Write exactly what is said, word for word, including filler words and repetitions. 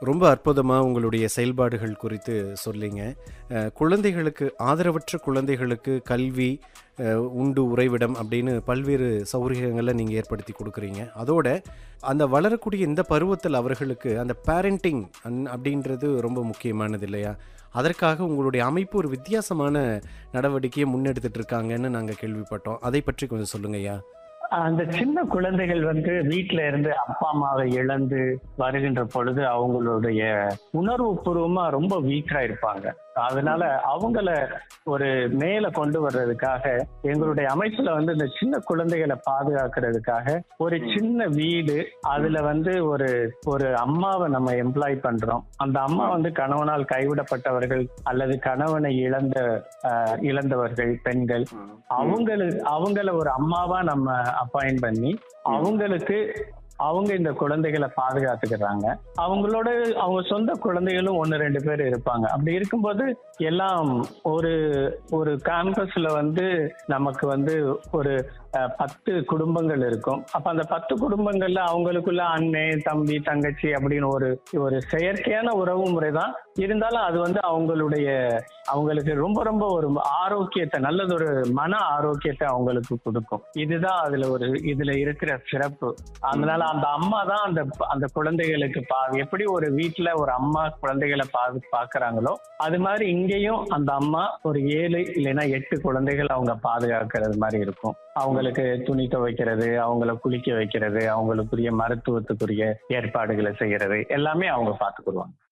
ரொம்ப அற்புதமா உங்களுடைய செயல்பாடுகள் குறித்து சொன்னீங்க. அ குழந்தைகளுக்கு ஆதரவற்ற குழந்தைகளுக்கு கல்வி, அ உண்டு, உறைவிடம் அப்படின்னு பல்வேறு சௌகரியங்கள நீங்க ஏற்படுத்தி குடுக்குறீங்க. அதோட அந்த வளரக்கூடிய இந்த பருவத்தில் அவர்களுக்கு அந்த பேரண்டிங் அன் அப்படின்றது ரொம்ப முக்கியமானது இல்லையா? அதற்காக உங்களுடைய அமைப்பு ஒரு வித்தியாசமான நடவடிக்கைய முன்னெடுத்துட்டு இருக்காங்கன்னு நாங்க கேள்விப்பட்டோம். அதை பற்றி கொஞ்சம் சொல்லுங்கய்யா. அந்த சின்ன குழந்தைகள் வந்து வீட்ல இருந்து அப்பா அம்மாவை இழந்து வருகின்ற பொழுது அவங்களுடைய உணர்வு பூர்வமா ரொம்ப வீக்கா இருப்பாங்க. அதனால அவங்கள ஒரு மேல கொண்டு வர்றதுக்காக எங்களுடைய அமைப்புல வந்து இந்த சின்ன குழந்தைகளை பாதுகாக்கிறதுக்காக ஒரு சின்ன வீடு, அதுல வந்து ஒரு ஒரு அம்மாவை நம்ம எம்ப்ளாய் பண்றோம். அந்த அம்மா வந்து கணவனால் கைவிடப்பட்டவர்கள் அல்லது கணவனை இழந்த அஹ், இழந்தவர்கள் பெண்கள், அவங்களுக்கு அவங்கள ஒரு அம்மாவா நம்ம அப்பாயிண்ட் பண்ணி அவங்களுக்கு அவங்க இந்த குழந்தைகளை பாதுகாத்துக்கிறாங்க. அவங்களோட அவங்க சொந்த குழந்தைகளும் ஒன்னு ரெண்டு பேர் இருப்பாங்க. அப்படி இருக்கும்போது எல்லாம் ஒரு ஒரு கேம்பஸ்ல வந்து நமக்கு வந்து ஒரு அஹ், பத்து குடும்பங்கள் இருக்கும். அப்ப அந்த பத்து குடும்பங்கள்ல அவங்களுக்குள்ள அண்ணன் தம்பி தங்கச்சி அப்படின்னு ஒரு ஒரு செயற்கையான உறவு முறை தான் இருந்தாலும் அது வந்து அவங்களுடைய அவங்களுக்கு ரொம்ப ரொம்ப ஒரு ஆரோக்கியத்தை, நல்லதொரு மன ஆரோக்கியத்தை அவங்களுக்கு கொடுக்கும். இதுதான் அதுல ஒரு இதுல இருக்கிற சிறப்பு. அதனால அந்த அம்மா தான் அந்த அந்த குழந்தைகளுக்கு பா எப்படி ஒரு வீட்டுல ஒரு அம்மா குழந்தைகளை பா பாக்குறாங்களோ அது மாதிரி இங்கேயும் அந்த அம்மா ஒரு ஏழு இல்லைன்னா எட்டு குழந்தைகள் அவங்க பாதுகாக்கிறது மாதிரி இருக்கும். அவங்களுக்கு துணி துவைக்கிறது, அவங்கள குளிக்க வைக்கிறது, அவங்களுக்குரிய மருத்துவத்துக்குரிய ஏற்பாடுகளை செய்யறது எல்லாமே அவங்க பாத்துக்குருவாங்க.